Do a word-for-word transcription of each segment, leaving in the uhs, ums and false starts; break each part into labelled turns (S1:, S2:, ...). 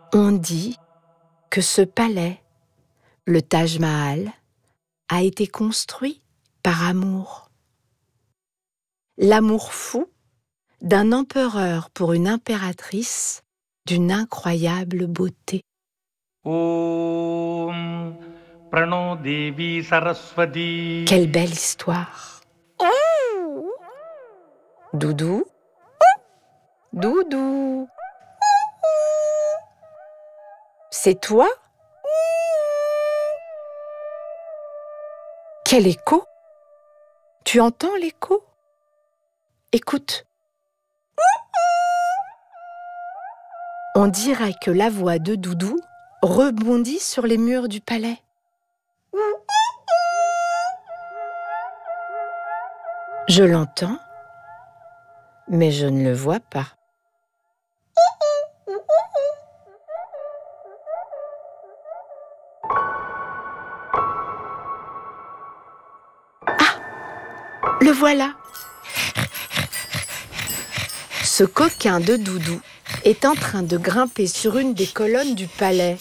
S1: On dit que ce palais, le Taj Mahal, a été construit par amour. L'amour fou d'un empereur pour une impératrice d'une incroyable beauté.
S2: Om Prano Devi Saraswati.
S1: Quelle belle histoire. Doudou, Doudou. C'est toi? Quel écho? Tu entends l'écho? Écoute. On dirait que la voix de Doudou rebondit sur les murs du palais. Je l'entends, mais je ne le vois pas. Ah! Le voilà! Ce coquin de Doudou est en train de grimper sur une des colonnes du palais.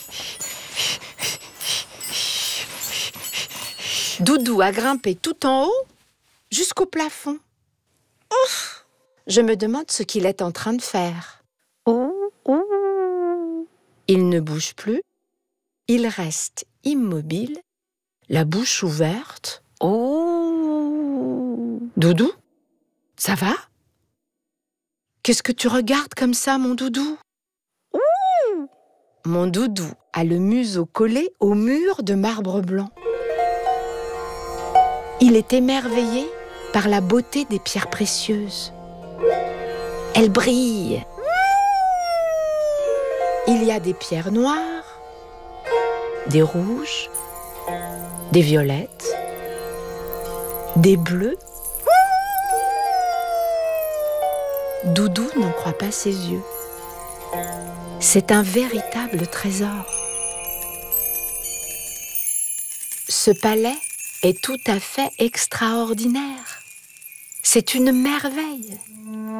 S1: Doudou a grimpé tout en haut jusqu'au plafond. Ouf! Je me demande ce qu'il est en train de faire. Il ne bouge plus, il reste immobile, la bouche ouverte. Oh! Doudou, ça va? Qu'est-ce que tu regardes comme ça, mon Doudou? Ouh! Mon Doudou a le museau collé au mur de marbre blanc. Il est émerveillé par la beauté des pierres précieuses. Elles brillent. Il y a des pierres noires, des rouges, des violettes, des bleus. Doudou n'en croit pas ses yeux. C'est un véritable trésor. Ce palais est tout à fait extraordinaire. C'est une merveille.